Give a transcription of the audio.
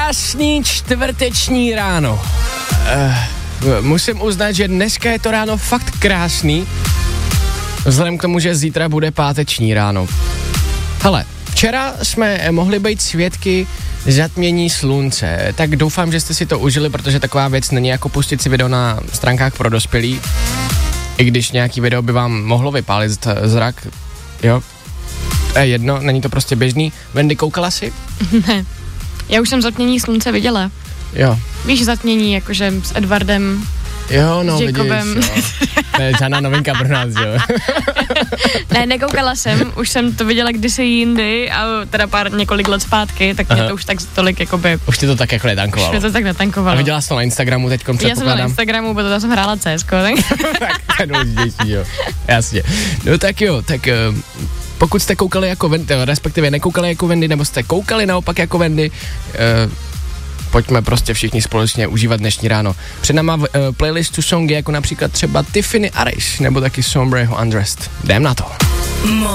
Krásný čtvrteční ráno. Musím uznat, že dneska je to ráno fakt krásný, vzhledem k tomu, že zítra bude páteční ráno. Hele, včera jsme mohli být svědky zatmění slunce, tak doufám, že jste si to užili, protože taková věc není jako pustit si video na stránkách pro dospělí, i když nějaký video by vám mohlo vypálit zrak, jo. To je jedno, není to prostě běžný. Wendy, koukala jsi? Ne, já už jsem zatmění slunce viděla. Jo. Víš zatmění, jakože s Edwardem, jo, no, s Jacobem. Vidíš, jo. To je žádná novinka pro nás, jo. Ne, nekoukala jsem, už jsem to viděla kdysi jindy a teda několik let zpátky, tak mě to už tak tolik jakoby... Už ti to tak jako netankovalo. Už mě to tak netankovalo. A viděla jsi to na Instagramu teďkom, předpokládám? Já jsem na Instagramu, protože jsem hrála CSko, tak... Tak to je důležitější, jo. Jasně. No tak jo, tak... Pokud jste koukali jako Wendy, respektive nekoukali jako Wendy, nebo jste koukali naopak jako Wendy, pojďme prostě všichni společně užívat dnešní ráno. Před náma playlistu songy jako například třeba Tiffany Arish, nebo taky Sombreho Undressed. Jdem na to.